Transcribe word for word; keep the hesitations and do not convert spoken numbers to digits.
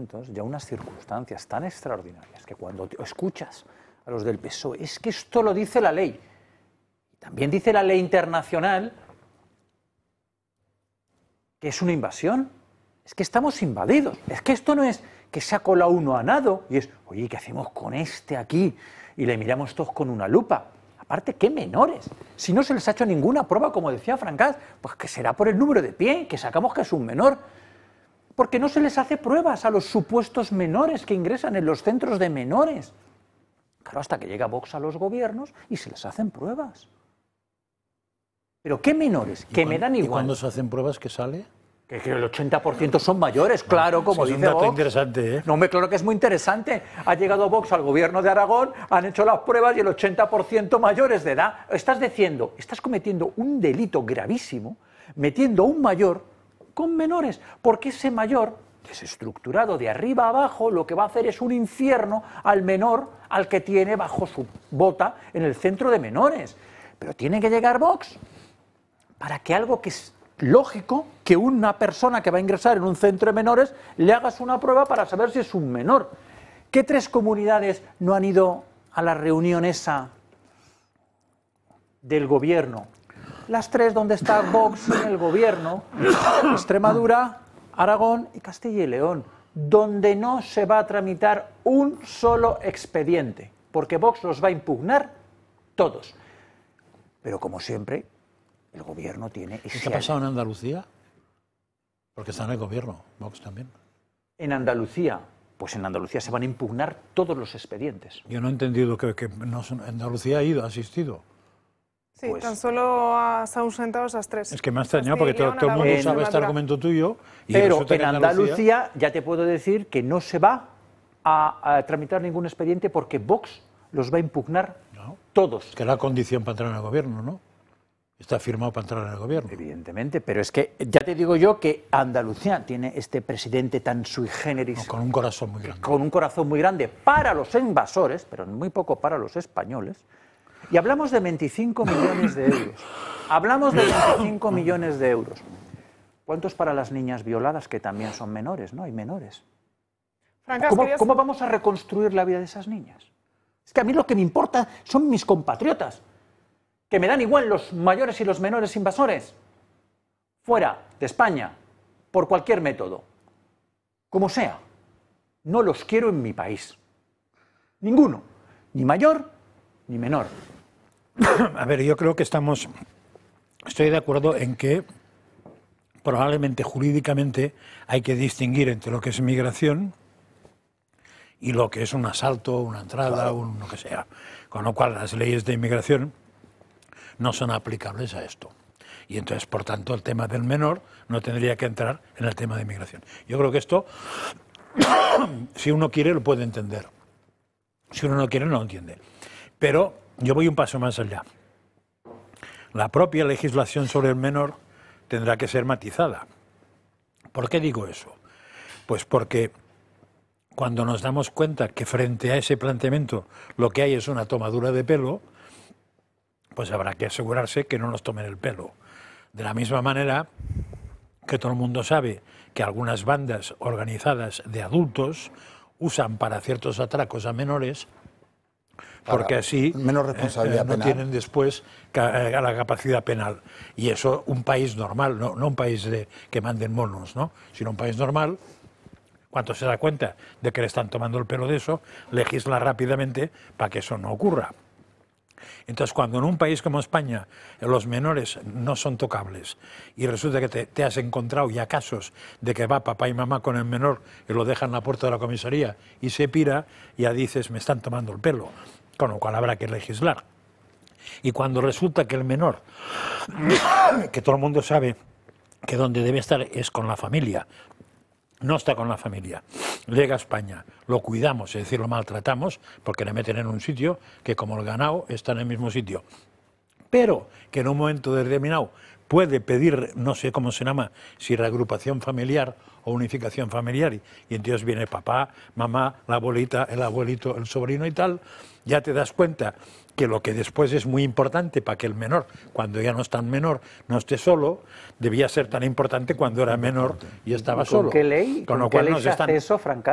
momentos y a unas circunstancias tan extraordinarias que cuando te escuchas a los del P S O E, es que esto lo dice la ley. También dice la ley internacional que es una invasión. Es que estamos invadidos. Es que esto no es que se ha colado uno a nado y es, oye, ¿qué hacemos con este aquí? Y le miramos todos con una lupa. Aparte, ¿qué menores? Si no se les ha hecho ninguna prueba, como decía Francás, pues que será por el número de pie, que sacamos que es un menor. Porque no se les hace pruebas a los supuestos menores que ingresan en los centros de menores. Claro, hasta que llega Vox a los gobiernos y se les hacen pruebas. ¿Pero qué menores? Que me dan igual. ¿Y cuando se hacen pruebas qué sale? Que, que el ochenta por ciento son mayores, claro, como es dice un dato Vox. interesante, ¿eh? No, me claro que es muy interesante. Ha llegado Vox al gobierno de Aragón, han hecho las pruebas y el ochenta por ciento mayores de edad. Estás diciendo, estás cometiendo un delito gravísimo, metiendo a un mayor con menores, porque ese mayor, desestructurado de arriba a abajo, lo que va a hacer es un infierno al menor al que tiene bajo su bota en el centro de menores. Pero tiene que llegar Vox para que algo que es lógico, que una persona que va a ingresar en un centro de menores le hagas una prueba para saber si es un menor. ¿Qué tres comunidades no han ido a la reunión esa del gobierno? Las tres donde está Vox en el gobierno: Extremadura, Aragón y Castilla y León, donde no se va a tramitar un solo expediente, porque Vox los va a impugnar todos. Pero como siempre, el gobierno tiene... ¿Y qué ha pasado en Andalucía? Porque está en el gobierno, Vox también. En Andalucía, pues en Andalucía se van a impugnar todos los expedientes. Yo no he entendido que, que no, Andalucía ha ido, ha asistido. Sí, Pues, tan solo has ausentado esas tres. Es que me ha extrañado porque todo, todo el mundo en, sabe este argumento tuyo. Y pero resulta en que Andalucía, Andalucía ya te puedo decir que no se va a, a tramitar ningún expediente porque Vox los va a impugnar no, todos. que es la condición para entrar en el gobierno, ¿no? Está firmado para entrar en el gobierno. Evidentemente, pero es que ya te digo yo que Andalucía tiene este presidente tan sui generis. No, con un corazón muy grande. Con un corazón muy grande para los invasores, pero muy poco para los españoles. Y hablamos de veinticinco millones de euros. Hablamos de veinticinco millones de euros. ¿Cuántos para las niñas violadas, que también son menores, ¿no? Hay menores. Francas, ¿Cómo, querías... ¿Cómo vamos a reconstruir la vida de esas niñas? Es que a mí lo que me importa son mis compatriotas, que me dan igual los mayores y los menores invasores. Fuera de España, por cualquier método. Como sea. No los quiero en mi país. Ninguno. Ni mayor, ni menor. A ver, yo creo que estamos... Estoy de acuerdo en que probablemente jurídicamente hay que distinguir entre lo que es migración y lo que es un asalto, una entrada, claro, un lo que sea. Con lo cual las leyes de inmigración no son aplicables a esto. Y entonces, por tanto, el tema del menor no tendría que entrar en el tema de inmigración. Yo creo que esto, si uno quiere, lo puede entender. Si uno no quiere, no lo entiende. Pero yo voy un paso más allá. La propia legislación sobre el menor tendrá que ser matizada. ¿Por qué digo eso? Pues porque cuando nos damos cuenta que frente a ese planteamiento lo que hay es una tomadura de pelo, pues habrá que asegurarse que no nos tomen el pelo. De la misma manera que todo el mundo sabe que algunas bandas organizadas de adultos usan para ciertos atracos a menores, porque para así menos responsabilidad eh, no penal. tienen después ca la capacidad penal. Y eso un país normal, no, no un país de, que manden monos, ¿no? Sino un país normal, cuando se da cuenta de que le están tomando el pelo de eso, legisla rápidamente para que eso no ocurra. Entonces, cuando en un país como España los menores no son tocables y resulta que te, te has encontrado ya casos de que va papá y mamá con el menor y lo dejan en la puerta de la comisaría y se pira, ya dices, me están tomando el pelo, con lo cual habrá que legislar. Y cuando resulta que el menor, que todo el mundo sabe que donde debe estar es con la familia, no está con la familia, llega a España, lo cuidamos, es decir, lo maltratamos, porque le meten en un sitio que como el ganado está en el mismo sitio, pero que en un momento determinado puede pedir, no sé cómo se llama, si reagrupación familiar o unificación familiar, y, y entonces viene papá, mamá, la abuelita, el abuelito, el sobrino y tal, ya te das cuenta que lo que después es muy importante para que el menor, cuando ya no es tan menor, no esté solo, debía ser tan importante cuando era menor y estaba ¿Con solo. qué ley? Con ¿Con lo qué cual ley nos se están... hace eso, Francás?